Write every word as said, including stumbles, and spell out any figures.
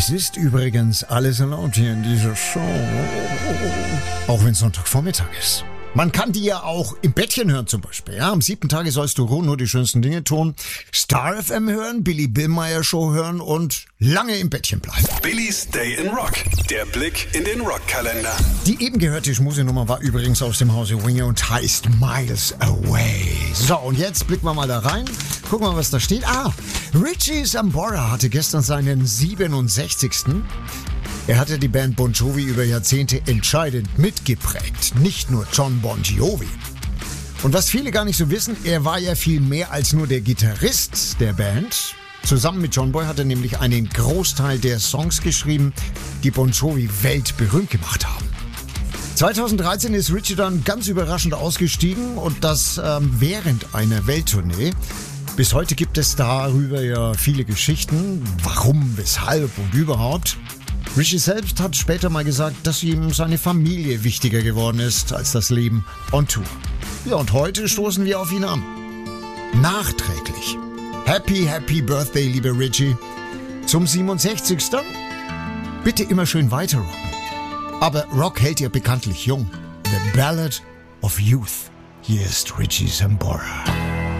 Es ist übrigens alles erlaubt hier in dieser Show, auch wenn Sonntagvormittag ist. Man kann die ja auch im Bettchen hören zum Beispiel. Ja, am siebten Tage sollst du ruhen, nur die schönsten Dinge tun. Star F M hören, Billy Billmeyer Show hören und lange im Bettchen bleiben. Billys Day in Rock. Der Blick in den Rockkalender. Die eben gehörte Schmusinummer war übrigens aus dem Hause Winger und heißt Miles Away. So, und jetzt blicken wir mal da rein. Gucken wir, was da steht. Ah, Richie Sambora hatte gestern seinen siebenundsechzigsten Er hatte die Band Bon Jovi über Jahrzehnte entscheidend mitgeprägt, nicht nur John Bon Jovi. Und was viele gar nicht so wissen, er war ja viel mehr als nur der Gitarrist der Band. Zusammen mit John Boy hat er nämlich einen Großteil der Songs geschrieben, die Bon Jovi weltberühmt gemacht haben. zweitausenddreizehn ist Richie dann ganz überraschend ausgestiegen und das ähm, während einer Welttournee. Bis heute gibt es darüber ja viele Geschichten, warum, weshalb und überhaupt. Richie selbst hat später mal gesagt, dass ihm seine Familie wichtiger geworden ist als das Leben on Tour. Ja, und heute stoßen wir auf ihn an. Nachträglich. Happy, happy Birthday, lieber Richie. Zum siebenundsechzigsten Bitte immer schön weiter rocken. Aber Rock hält ja bekanntlich jung. The Ballad of Youth. Hier ist Richie Sambora.